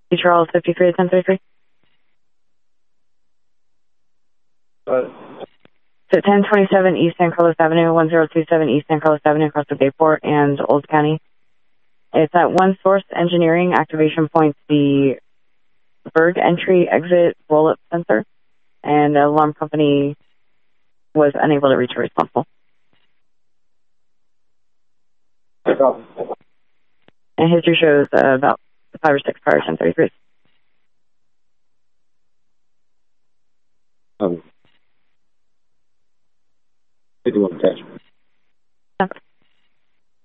Charles 53 1033. So 1027 East San Carlos Avenue, 1027 East San Carlos Avenue across the Bayport and Old County. It's at One Source Engineering activation point, the Berg entry exit roll-up sensor, and the alarm company was unable to reach a responsible. No problem. And history shows about 5 or 6 prior 1033s. 5110.